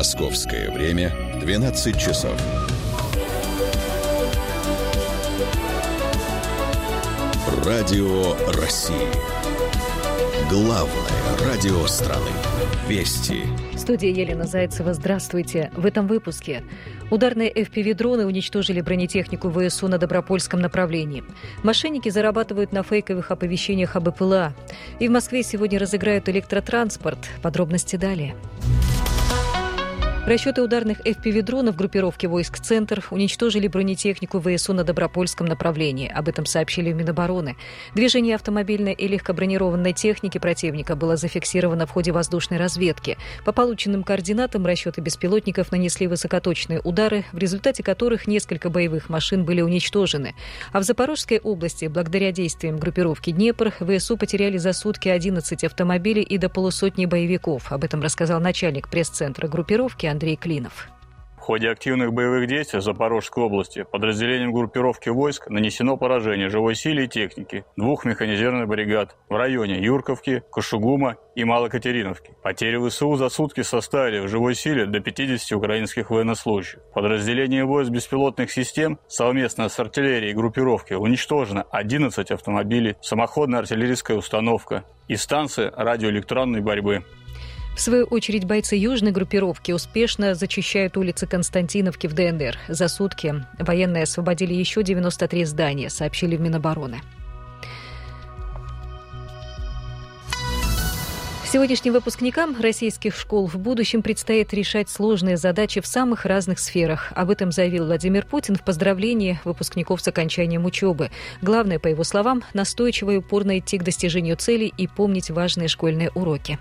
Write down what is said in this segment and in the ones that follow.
Московское время 12 часов. Радио России. Главное радио страны. Вести. В студии Елена Зайцева. Здравствуйте. В этом выпуске. Ударные FPV-дроны уничтожили бронетехнику ВСУ на Добропольском направлении. Мошенники зарабатывают на фейковых оповещениях об БПЛА. И в Москве сегодня разыграют электротранспорт. Подробности далее. Расчеты ударных FPV-дронов группировки войск «Центр» уничтожили бронетехнику ВСУ на Добропольском направлении. Об этом сообщили в Минобороны. Движение автомобильной и легкобронированной техники противника было зафиксировано в ходе воздушной разведки. По полученным координатам расчеты беспилотников нанесли высокоточные удары, в результате которых несколько боевых машин были уничтожены. А в Запорожской области, благодаря действиям группировки «Днепр», ВСУ потеряли за сутки 11 автомобилей и до полусотни боевиков. Об этом рассказал начальник пресс-центра группировки Андрей Клинов. В ходе активных боевых действий в Запорожской области подразделением группировки войск нанесено поражение живой силе и технике 2 механизированных бригад в районе Юрковки, Кашугума и Малокатериновки. Потери ВСУ за сутки составили в живой силе до 50 украинских военнослужащих. Подразделение войск беспилотных систем совместно с артиллерией группировки уничтожено 11 автомобилей, самоходная артиллерийская установка и станция радиоэлектронной борьбы. В свою очередь, бойцы южной группировки успешно зачищают улицы Константиновки в ДНР. За сутки военные освободили еще 93 здания, сообщили в Минобороны. Сегодняшним выпускникам российских школ в будущем предстоит решать сложные задачи в самых разных сферах. Об этом заявил Владимир Путин в поздравлении выпускников с окончанием учебы. Главное, по его словам, настойчиво и упорно идти к достижению целей и помнить важные школьные уроки.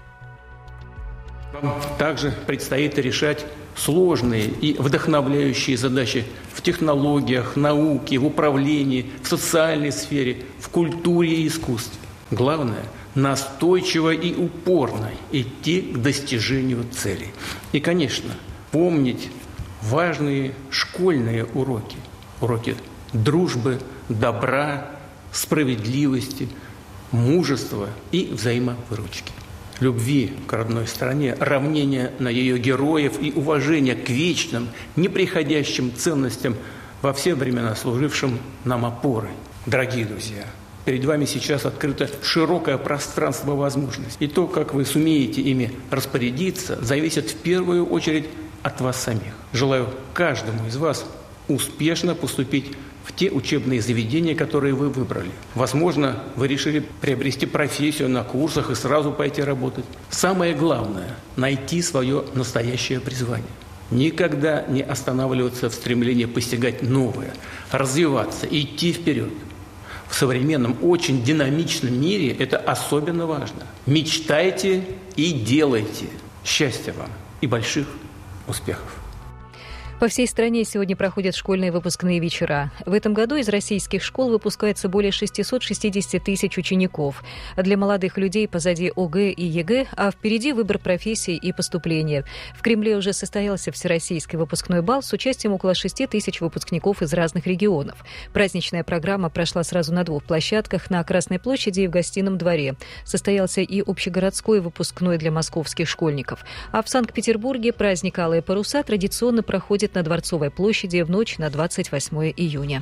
Вам также предстоит решать сложные и вдохновляющие задачи в технологиях, науке, в управлении, в социальной сфере, в культуре и искусстве. Главное – настойчиво и упорно идти к достижению целей. И, конечно, помнить важные школьные уроки. Уроки дружбы, добра, справедливости, мужества и взаимовыручки. Любви к родной стране, равнения на ее героев и уважения к вечным, неприходящим ценностям во все времена служившим нам опорой. Дорогие друзья, перед вами сейчас открыто широкое пространство возможностей. И то, как вы сумеете ими распорядиться, зависит в первую очередь от вас самих. Желаю каждому из вас успешно поступить в те учебные заведения, которые вы выбрали. Возможно, вы решили приобрести профессию на курсах и сразу пойти работать. Самое главное – найти свое настоящее призвание. Никогда не останавливаться в стремлении постигать новое, развиваться, идти вперед. В современном, очень динамичном мире это особенно важно. Мечтайте и делайте. Счастья вам и больших успехов! По всей стране сегодня проходят школьные выпускные вечера. В этом году из российских школ выпускается более 660 тысяч учеников. Для молодых людей позади ОГЭ и ЕГЭ, а впереди выбор профессий и поступления. В Кремле уже состоялся всероссийский выпускной бал с участием около 6 тысяч выпускников из разных регионов. Праздничная программа прошла сразу на 2 площадках – на Красной площади и в Гостином дворе. Состоялся и общегородской выпускной для московских школьников. А в Санкт-Петербурге праздник «Алые паруса» традиционно проходит на Дворцовой площади в ночь на 28 июня.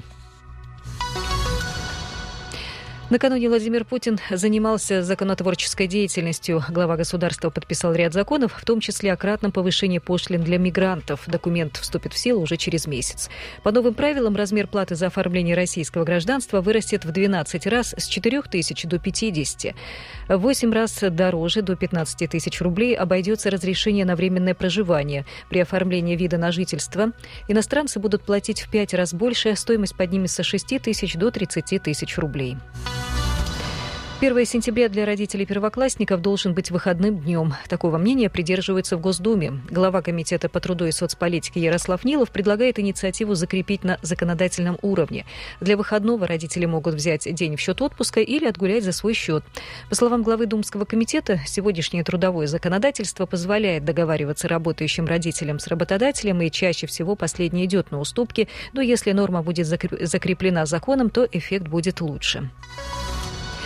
Накануне Владимир Путин занимался законотворческой деятельностью. Глава государства подписал ряд законов, в том числе о кратном повышении пошлин для мигрантов. Документ вступит в силу уже через месяц. По новым правилам размер платы за оформление российского гражданства вырастет в 12 раз с 4 тысяч до 50. В 8 раз дороже, до 15 тысяч рублей, обойдется разрешение на временное проживание. При оформлении вида на жительство иностранцы будут платить в 5 раз больше, стоимость поднимется с 6 тысяч до 30 тысяч рублей. 1 сентября для родителей первоклассников должен быть выходным днем. Такого мнения придерживаются в Госдуме. Глава Комитета по труду и соцполитике Ярослав Нилов предлагает инициативу закрепить на законодательном уровне. Для выходного родители могут взять день в счет отпуска или отгулять за свой счет. По словам главы Думского комитета, сегодняшнее трудовое законодательство позволяет договариваться работающим родителям с работодателем, и чаще всего последний идет на уступки, но если норма будет закреплена законом, то эффект будет лучше. В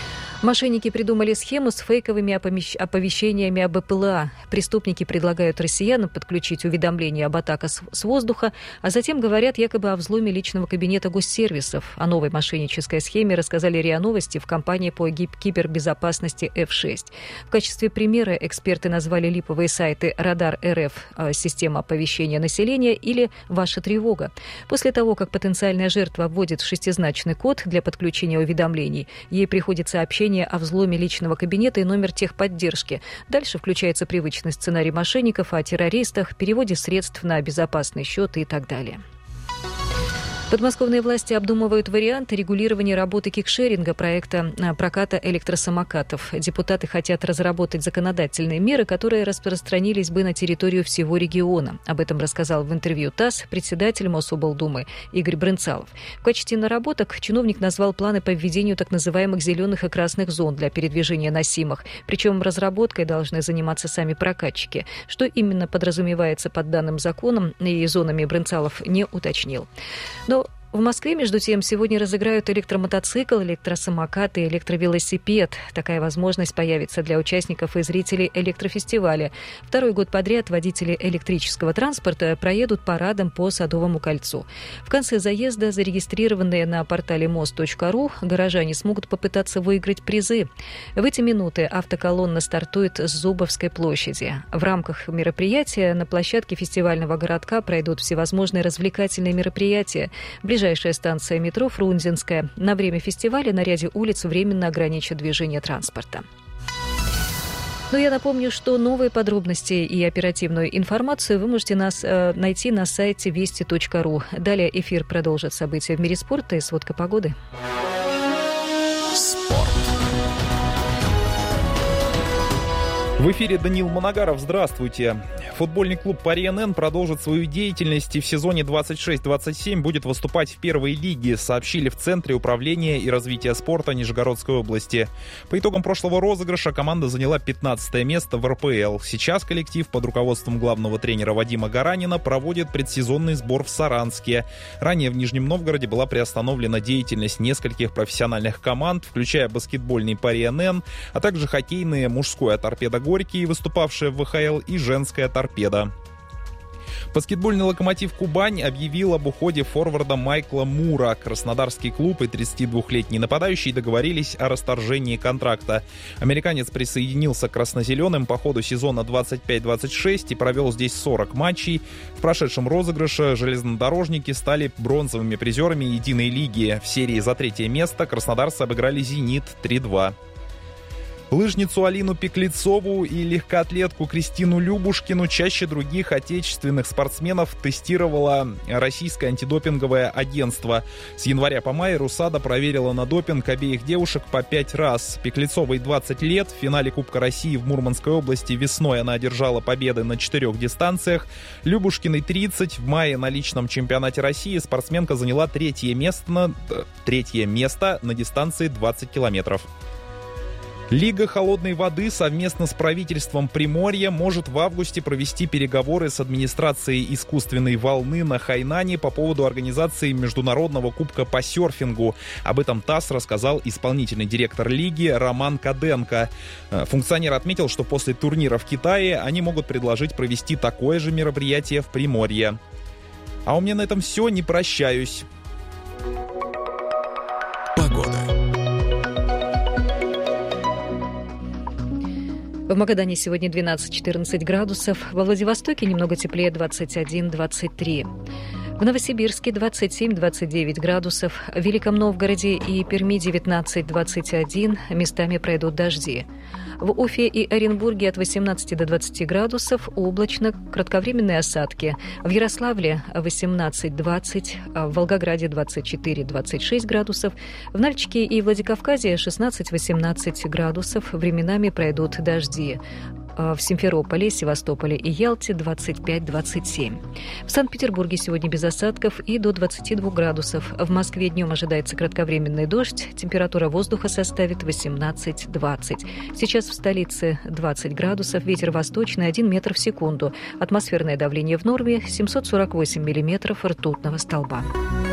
Мошенники придумали схему с фейковыми оповещениями об БПЛА. Преступники предлагают россиянам подключить уведомления об атаках с воздуха, а затем говорят якобы о взломе личного кабинета госсервисов. О новой мошеннической схеме рассказали РИА Новости в компании по кибербезопасности F6. В качестве примера эксперты назвали липовые сайты «Радар РФ», «Система оповещения населения» или «Ваша тревога». После того, как потенциальная жертва вводит шестизначный код для подключения уведомлений, ей приходит сообщение о взломе личного кабинета и номер техподдержки. Дальше включается привычный сценарий мошенников о террористах, переводе средств на безопасный счет и так далее. Подмосковные власти обдумывают варианты регулирования работы кикшеринга, проекта проката электросамокатов. Депутаты хотят разработать законодательные меры, которые распространились бы на территорию всего региона. Об этом рассказал в интервью ТАСС председатель Мособлдумы Игорь Брынцалов. В качестве наработок чиновник назвал планы по введению так называемых зеленых и красных зон для передвижения носимых. Причем разработкой должны заниматься сами прокатчики. Что именно подразумевается под данным законом и зонами, Брынцалов не уточнил. Но в Москве, между тем, сегодня разыграют электромотоцикл, электросамокат и электровелосипед. Такая возможность появится для участников и зрителей электрофестиваля. Второй год подряд водители электрического транспорта проедут парадом по Садовому кольцу. В конце заезда, зарегистрированные на портале мост.ру, горожане смогут попытаться выиграть призы. В эти минуты автоколонна стартует с Зубовской площади. В рамках мероприятия на площадке фестивального городка пройдут всевозможные развлекательные мероприятия. Ближайшая станция метро Фрунзенская. На время фестиваля на ряде улиц временно ограничат движение транспорта. Но я напомню, что новые подробности и оперативную информацию вы можете найти на сайте вести.ру. Далее эфир продолжит события в мире спорта и сводка погоды. Спорт. В эфире Даниил Моногаров. Здравствуйте. Футбольный клуб Пари НН продолжит свою деятельность и в сезоне 26-27 будет выступать в первой лиге, сообщили в Центре управления и развития спорта Нижегородской области. По итогам прошлого розыгрыша команда заняла 15 место в РПЛ. Сейчас коллектив под руководством главного тренера Вадима Гаранина проводит предсезонный сбор в Саранске. Ранее в Нижнем Новгороде была приостановлена деятельность нескольких профессиональных команд, включая баскетбольный Пари НН, а также хоккейные мужское Торпедо Горький, выступавшая в ВХЛ, и женская Торпедо. Баскетбольный «Локомотив Кубань» объявил об уходе форварда Майкла Мура. Краснодарский клуб и 32-летний нападающий договорились о расторжении контракта. Американец присоединился к красно-зеленым по ходу сезона 25-26 и провел здесь 40 матчей. В прошедшем розыгрыше железнодорожники стали бронзовыми призерами единой лиги. В серии за третье место краснодарцы обыграли «Зенит» 3-2. Лыжницу Алину Пеклецову и легкоатлетку Кристину Любушкину чаще других отечественных спортсменов тестировало российское антидопинговое агентство. С января по май РУСАДА проверила на допинг обеих девушек по 5 раз. Пеклецовой 20 лет. В финале Кубка России в Мурманской области весной она одержала победы на 4 дистанциях. Любушкиной 30. В мае на личном чемпионате России спортсменка заняла третье место на дистанции 20 километров. Лига холодной воды совместно с правительством Приморья может в августе провести переговоры с администрацией искусственной волны на Хайнане по поводу организации международного кубка по серфингу. Об этом ТАСС рассказал исполнительный директор лиги Роман Каденко. Функционер отметил, что после турнира в Китае они могут предложить провести такое же мероприятие в Приморье. А у меня на этом все, не прощаюсь. Погода. В Магадане сегодня 12-14 градусов, во Владивостоке немного теплее 21-23. В Новосибирске 27-29 градусов, в Великом Новгороде и Перми 19-21, местами пройдут дожди. В Уфе и Оренбурге от 18 до 20 градусов, облачно, кратковременные осадки. В Ярославле 18-20, в Волгограде 24-26 градусов, в Нальчике и Владикавказе 16-18 градусов, временами пройдут дожди. В Симферополе, Севастополе и Ялте 25-27. В Санкт-Петербурге сегодня без осадков и до 22 градусов. В Москве днем ожидается кратковременный дождь. Температура воздуха составит 18-20. Сейчас в столице 20 градусов, ветер восточный 1 метр в секунду. Атмосферное давление в норме 748 миллиметров ртутного столба.